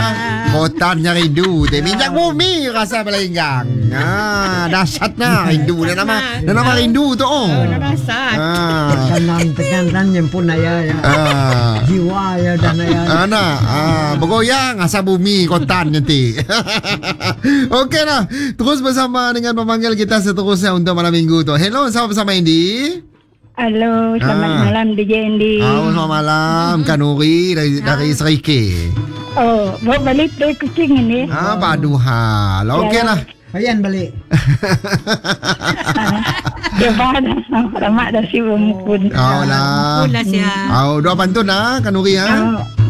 Kotannya rindu. Minyak bumi rasa melenggang. Dahsyat na. Rindu na nama rindu tu. Dahsyat. Tekan yang pun ya. Jiwa ya dan ya. Bergoyang asa bumi kotan nanti. Okey lah. Terus bersama dengan pemanggil kita seterusnya untuk malam minggu tu. Hello, sama bersama Indi. Halo, selamat malam DJ Andy. Selamat malam Kanuri dari Serike. Oh, bawa balik tu kucing ini. Padu hal. Okey lah. Ayan balik. Dia pada selamat dah si pun. Lah. Pula siap. Dua pantun lah Kanuri ha.